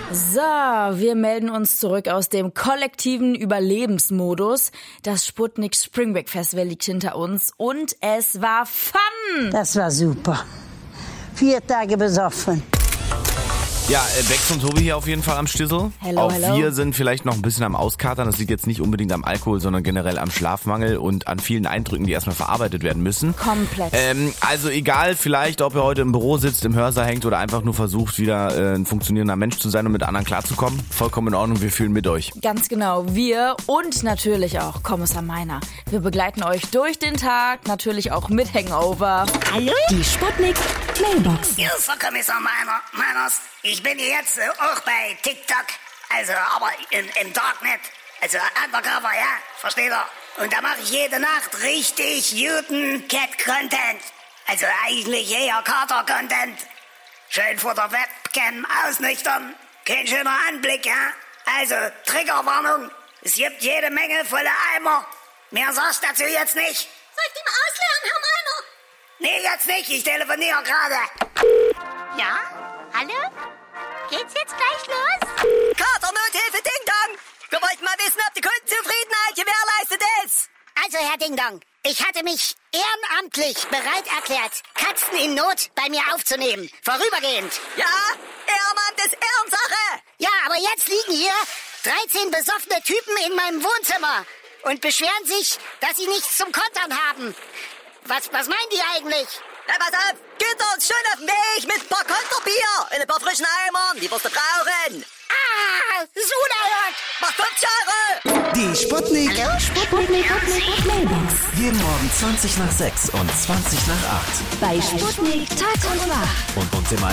So, wir melden uns zurück aus dem kollektiven Überlebensmodus. Das Sputnik Spring Break Festival liegt hinter uns und es war Fun. Das war super. 4 Tage besoffen. Ja, Bex und Tobi hier auf jeden Fall am Stissel. Hello, auch hello. wir sind vielleicht noch ein bisschen am Auskatern. Das liegt jetzt nicht unbedingt am Alkohol, sondern generell am Schlafmangel und an vielen Eindrücken, die erstmal verarbeitet werden müssen. Komplett. Also egal, vielleicht, ob ihr heute im Büro sitzt, im Hörsaal hängt oder einfach nur versucht, wieder ein funktionierender Mensch zu sein und mit anderen klarzukommen. Vollkommen in Ordnung, wir fühlen mit euch. Ganz genau, wir und natürlich auch Kommissar Meiner. Wir begleiten euch durch den Tag, natürlich auch mit Hangover. Hallo? Die Sputnik Mailbox. Hier ist der Kommissar Meiners. Ich bin jetzt auch bei TikTok, also aber im Darknet, also undercover, ja, versteht ihr? Und da mache ich jede Nacht richtig guten Cat-Content, also eigentlich eher Kater-Content. Schön vor der Webcam ausnüchtern, kein schöner Anblick, ja? Also, Triggerwarnung, es gibt jede Menge volle Eimer. Mehr sagst dazu jetzt nicht. Soll ich die mal ausleeren, Herr Meiner? Nee, jetzt nicht, ich telefoniere gerade. Ja? Hallo? Geht's jetzt gleich los? Katernothilfe Ding Dong! Wir wollten mal wissen, ob die Kundenzufriedenheit gewährleistet ist. Also, Herr Ding Dong, ich hatte mich ehrenamtlich bereit erklärt, Katzen in Not bei mir aufzunehmen. Vorübergehend. Ja, Ehrenmann ist Ehrensache. Ja, aber jetzt liegen hier 13 besoffene Typen in meinem Wohnzimmer und beschweren sich, dass sie nichts zum Kontern haben. Was meinen die eigentlich? Na, pass auf, geht uns schön auf den Weg mit ein paar Konterbier und ein paar frischen Eimern, die wirst du brauchen. Ah, das ist unerhört. Mach 50 Euro. Die Sputnik. Hallo, Sputnik Mailbox. Jeden Morgen 20 nach 6 und 20 nach 8. Bei Sputnik Tag und Nacht. Und uns im